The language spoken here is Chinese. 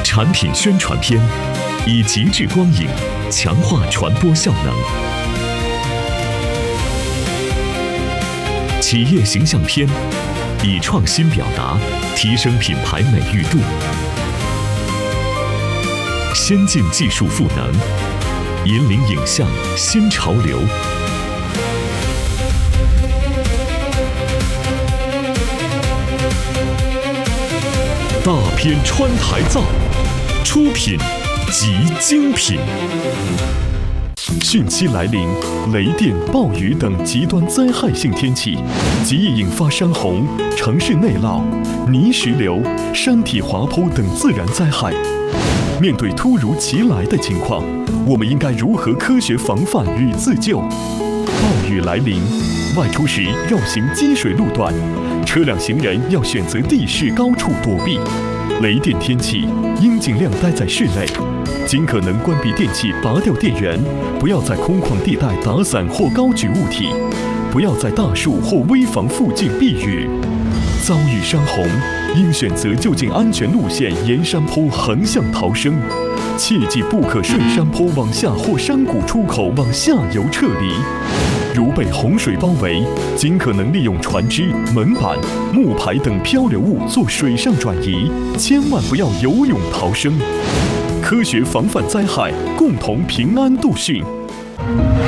产品宣传片，以极致光影强化传播效能；企业形象片，以创新表达提升品牌美誉度；先进技术赋能，引领影像新潮流。大片穿台造，出品即精品。汛期来临，雷电、暴雨等极端灾害性天气极易引发山洪、城市内涝、泥石流、山体滑坡等自然灾害。面对突如其来的情况，我们应该如何科学防范与自救？暴雨来临，外出时绕行积水路段，车辆行人要选择地势高处躲避。雷电天气应尽量待在室内，尽可能关闭电器，拔掉电源，不要在空旷地带打伞或高举物体，不要在大树或危房附近避雨。遭遇山洪，应选择就近安全路线沿山坡横向逃生，切记不可顺山坡往下或山谷出口往下游撤离。如被洪水包围，尽可能利用船只、门板、木牌等漂流物做水上转移，千万不要游泳逃生。科学防范灾害，共同平安度汛。